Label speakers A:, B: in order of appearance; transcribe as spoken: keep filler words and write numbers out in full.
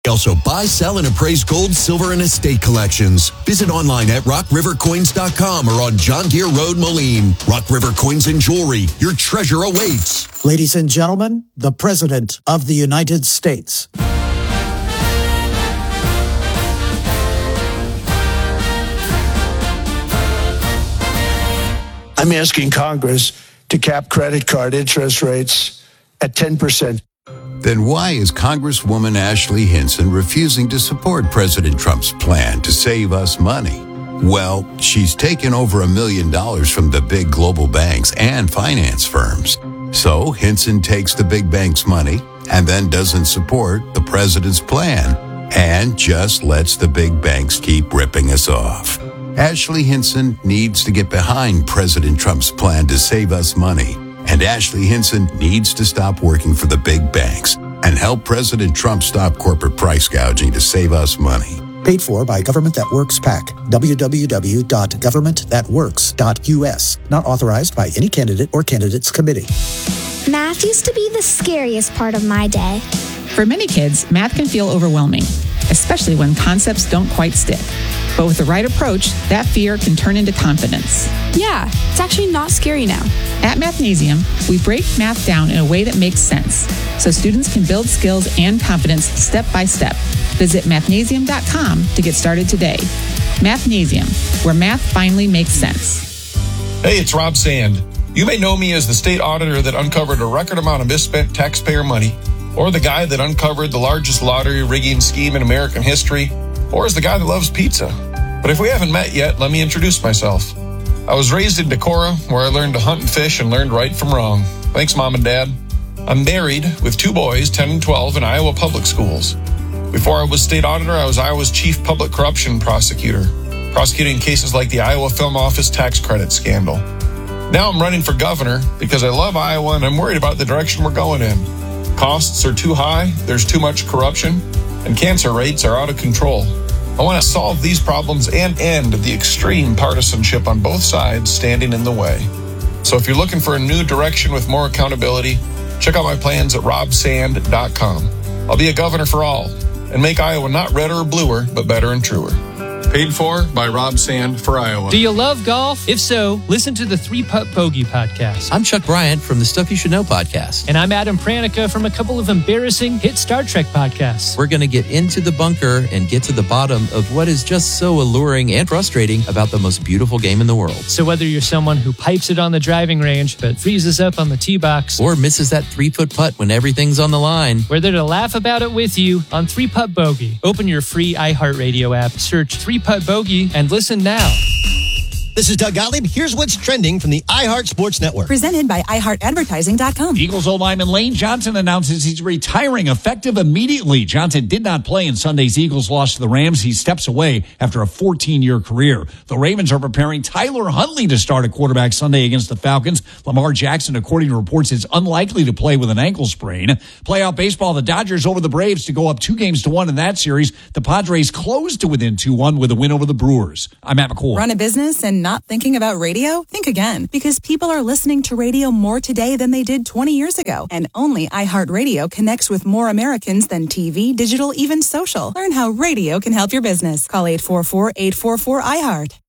A: Also, buy, sell, and appraise gold, silver, and estate collections. Visit online at rock river coins dot com or on John Deere Road, Moline. Rock River Coins and Jewelry. Your treasure awaits.
B: Ladies and gentlemen, the President of the United States.
C: I'm asking Congress to cap credit card interest rates at ten percent.
D: Then why is Congresswoman Ashley Hinson refusing to support President Trump's plan to save us money? Well, she's taken over a million dollars from the big global banks and finance firms. So Hinson takes the big banks' money and then doesn't support the president's plan and just lets the big banks keep ripping us off. Ashley Hinson needs to get behind President Trump's plan to save us money. And Ashley Hinson needs to stop working for the big banks and help President Trump stop corporate price gouging to save us money.
B: Paid for by Government That Works PAC. w w w dot government that works dot u s. Not authorized by any candidate or candidates committee.
E: Math used to be the scariest part of my day.
F: For many kids, math can feel overwhelming, especially when concepts don't quite stick. But with the right approach, that fear can turn into confidence.
G: Yeah, it's actually not scary now.
F: At Mathnasium, we break math down in a way that makes sense, so students can build skills and confidence step by step. Visit mathnasium dot com to get started today. Mathnasium, where math finally makes sense.
H: Hey, it's Rob Sand. You may know me as the state auditor that uncovered a record amount of misspent taxpayer money, or the guy that uncovered the largest lottery rigging scheme in American history, or as the guy that loves pizza. But if we haven't met yet, let me introduce myself. I was raised in Decorah, where I learned to hunt and fish and learned right from wrong. Thanks, Mom and Dad. I'm married with two boys, ten and twelve, in Iowa public schools. Before I was state auditor, I was Iowa's chief public corruption prosecutor, prosecuting cases like the Iowa Film Office tax credit scandal. Now I'm running for governor because I love Iowa and I'm worried about the direction we're going in. Costs are too high, there's too much corruption, and cancer rates are out of control. I want to solve these problems and end the extreme partisanship on both sides standing in the way. So if you're looking for a new direction with more accountability, check out my plans at rob sand dot com. I'll be a governor for all and make Iowa not redder or bluer, but better and truer. Paid for by Rob Sand for Iowa.
I: Do you love golf? If so, listen to the Three Putt Bogey podcast.
J: I'm Chuck Bryant from the Stuff You Should Know podcast.
I: And I'm Adam Pranica from a couple of embarrassing hit Star Trek podcasts.
J: We're going to get into the bunker and get to the bottom of what is just so alluring and frustrating about the most beautiful game in the world.
I: So whether you're someone who pipes it on the driving range but freezes up on the tee box,
J: or misses that three-foot putt when everything's on the line,
I: we're there to laugh about it with you on Three Putt Bogey. Open your free iHeartRadio app, search Three Putt Bogey, and listen now.
K: This is Doug Gottlieb. Here's what's trending from the iHeart Sports Network.
L: Presented by i heart advertising dot com.
M: Eagles O-lineman Lane Johnson announces he's retiring effective immediately. Johnson did not play in Sunday's Eagles loss to the Rams. He steps away after a fourteen-year career. The Ravens are preparing Tyler Huntley to start at quarterback Sunday against the Falcons. Lamar Jackson, according to reports, is unlikely to play with an ankle sprain. Playoff baseball, the Dodgers over the Braves to go up two games to one in that series. The Padres closed to within two one with a win over the Brewers. I'm Matt McCoy.
L: Run a business and not thinking about radio? Think again, because people are listening to radio more today than they did twenty years ago. And only iHeartRadio connects with more Americans than T V, digital, even social. Learn how radio can help your business. Call eight four four, eight four four, I heart.